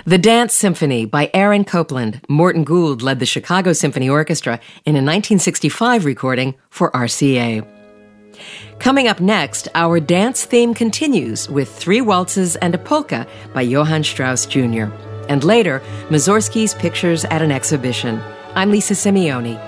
The Dance Symphony by Aaron Copland. Morton Gould led the Chicago Symphony Orchestra in a 1965 recording for RCA. Coming up next, our dance theme continues with 3 waltzes and a polka by Johann Strauss Jr. And later, Mussorgsky's Pictures at an Exhibition. I'm Lisa Simeone.